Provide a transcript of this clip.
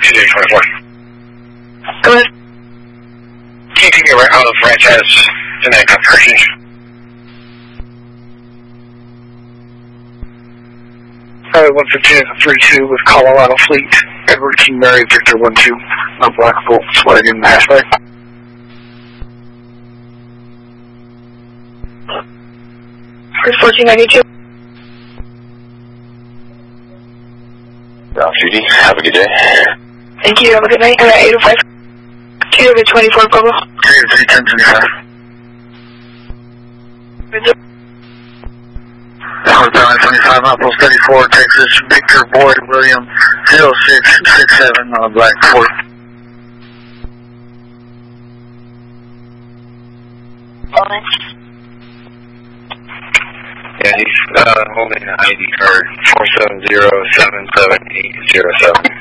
TJ24. Go ahead. Can you take me out of franchise in that conversion? Highway 115 is a 3-2 with Colorado Fleet. Edward King Mary, Victor 1-2. No black Volkswagen hatchback. First 1492. Ralph Judy, have a good day. Thank you, have a good night. 805. 224 Bravo. 31025. Hotel 25 Apples 34, Texas, Victor Boyd William 0667 on a black Ford. Yeah, he's holding an ID card 470-77807.